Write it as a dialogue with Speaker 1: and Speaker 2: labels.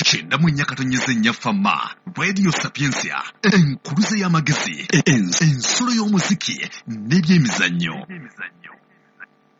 Speaker 1: Kyenda mu nnya katonnyeze nnya Fama, Radio Sapiensia, enkuluze y'amagezi, ensulo y'omuziki n'ebyemizannyo.